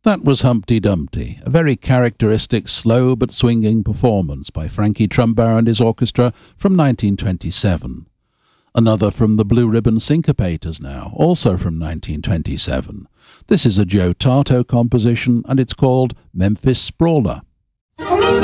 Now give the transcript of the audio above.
That was Humpty Dumpty, a very characteristic slow but swinging performance by Frankie Trumbaugh and his orchestra from 1927. Another from the Blue Ribbon Syncopators now, also from 1927. This is a Joe Tarto composition and it's called Memphis Sprawler.